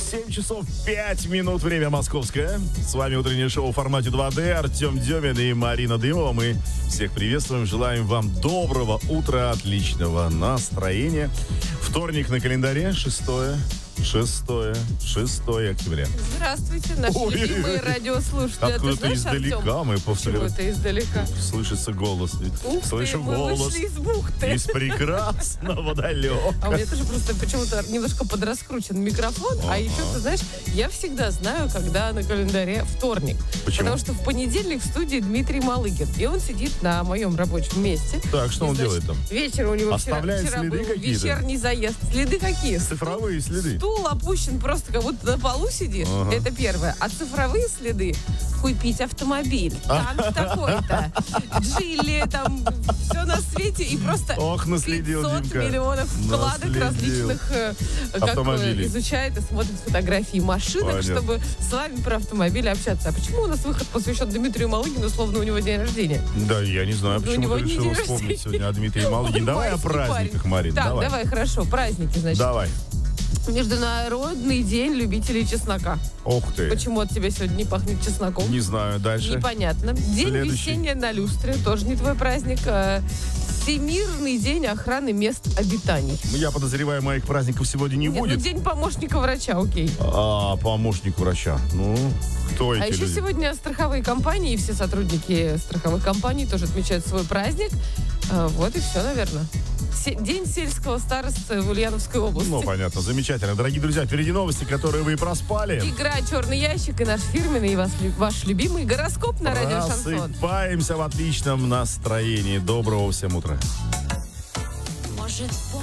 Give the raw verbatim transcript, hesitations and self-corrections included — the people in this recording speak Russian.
семь часов пять минут, время московское. С вами утреннее шоу в формате два дэ. Артем Демин и Марина Дымова. Мы всех приветствуем, желаем вам доброго утра, отличного настроения. Вторник на календаре, шестое, шестое, шестое октября. Здравствуйте, наши Ой, любимые радиослушатели. Откуда-то издалека Артем? мы повторяем. Почему-то издалека. Слышится голос. Ух Слышу ты, мы голос вышли из бухты. из прекрасного далека. А у меня тоже просто почему-то немножко подраскручен микрофон. А еще, ты знаешь, я всегда знаю, когда на календаре вторник. Почему? Потому что в понедельник в студии Дмитрий Малыгин. И он сидит на моем рабочем месте. Так, что И, он значит, делает там? Вечером у него вчера, Оставляет вчера следы был какие-то? вечерний заезд. Следы какие? Цифровые следы. Стул опущен просто, как будто на полу сидишь. Ага. Это первое. А цифровые следы: купить автомобиль, танк такой-то, Джилли, там все на свете. И просто Ох, наследил пятьсот Димка. миллионов вкладок Наследил. различных, э, как Автомобилей. э, изучает и смотрит фотографии машинок, Понятно. чтобы с вами про автомобили общаться. А почему у нас выход посвящен Дмитрию Малыгину, словно у него день рождения? Да, я не знаю, У почему него ты не решила день вспомнить рождения. сегодня о Дмитрии Малыгине. Он Давай о майский праздниках, парень. Марин. Так, давай. давай, хорошо, праздники, значит. Давай. Международный день любителей чеснока. Ух ты. Почему от тебя сегодня не пахнет чесноком? Не знаю, дальше. Непонятно. День Следующий. весенняя на люстре, тоже не твой праздник. А, Всемирный день охраны мест обитаний. Я подозреваю, моих праздников сегодня не Нет, ну, будет. день помощника врача, окей. А, помощник врача. Ну, кто эти А еще люди? сегодня страховые компании, все сотрудники страховых компаний тоже отмечают свой праздник. А, Вот и все, наверное. Се- День сельского староста в Ульяновской области. Ну, понятно, замечательно. Дорогие друзья, впереди новости, которые вы и проспали. Игра «Черный ящик» и наш фирменный и вас, ваш любимый гороскоп на радио «Шансон». Просыпаемся в отличном настроении. Доброго всем утра. Может,